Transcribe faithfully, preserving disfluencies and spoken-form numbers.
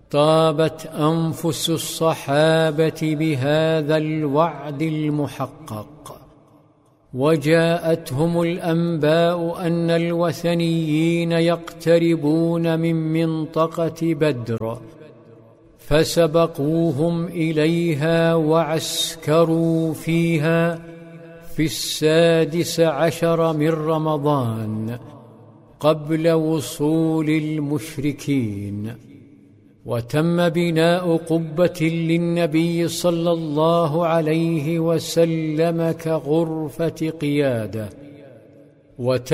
طابت أنفس الصحابة بهذا الوعد المحقق، وجاءتهم الأنباء أن الوثنيين يقتربون من منطقة بدر، فسبقوهم إليها وعسكروا فيها في السادس عشر من رمضان قبل وصول المشركين. وتم بناء قبة للنبي صلى الله عليه وسلم كغرفة قيادة، وتم